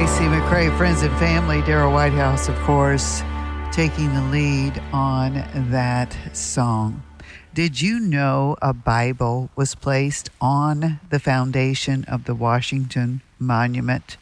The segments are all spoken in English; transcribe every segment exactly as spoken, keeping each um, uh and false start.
Tracy McCray, friends and family. Daryl Whitehouse, of course, taking the lead on that song. Did you know a Bible was placed on the foundation of the Washington Monument?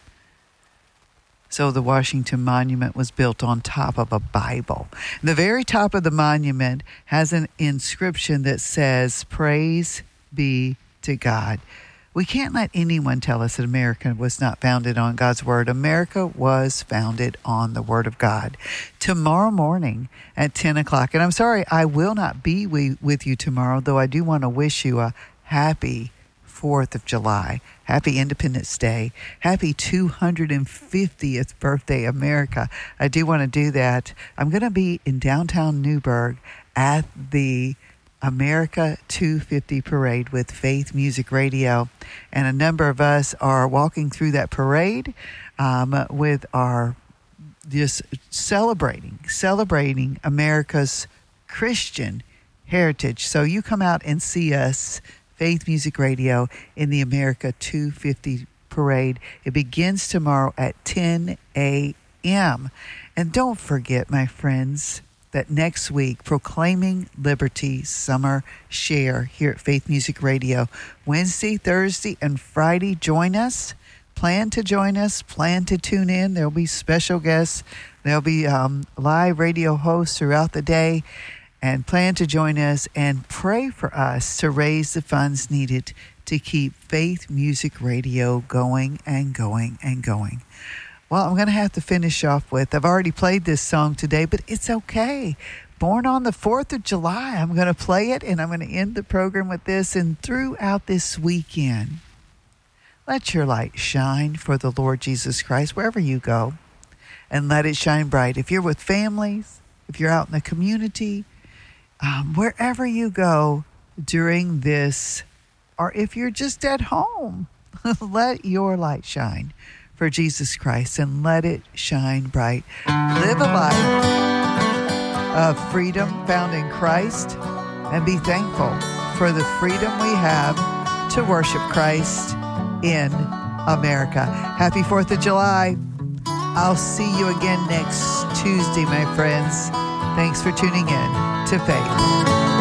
So the Washington Monument was built on top of a Bible. The very top of the monument has an inscription that says, "Praise be to God." We can't let anyone tell us that America was not founded on God's Word. America was founded on the Word of God. Tomorrow morning at ten o'clock, and I'm sorry, I will not be with you tomorrow, though I do want to wish you a happy fourth of July. Happy Independence Day. Happy two hundred fiftieth birthday, America. I do want to do that. I'm going to be in downtown Newburgh at the America two fifty parade with Faith Music Radio, and a number of us are walking through that parade um, with our just celebrating celebrating America's Christian heritage. So you come out and see us, Faith Music Radio, in the America two fifty parade. It begins tomorrow at ten a.m. And don't forget, my friends, that next week, Proclaiming Liberty Summer Share here at Faith Music Radio. Wednesday, Thursday, and Friday, join us. Plan to join us. Plan to tune in. There'll be special guests. There'll be um, live radio hosts throughout the day. And plan to join us and pray for us to raise the funds needed to keep Faith Music Radio going and going and going. Well, I'm going to have to finish off with, I've already played this song today, but it's okay. Born on the fourth of July, I'm going to play it, and I'm going to end the program with this. And throughout this weekend, let your light shine for the Lord Jesus Christ wherever you go, and let it shine bright. If you're with families, if you're out in the community, um, wherever you go during this, or if you're just at home, let your light shine for Jesus Christ, and let it shine bright. Live a life of freedom found in Christ, and be thankful for the freedom we have to worship Christ in America. Happy fourth of July. I'll see you again next Tuesday, my friends. Thanks for tuning in to Faith.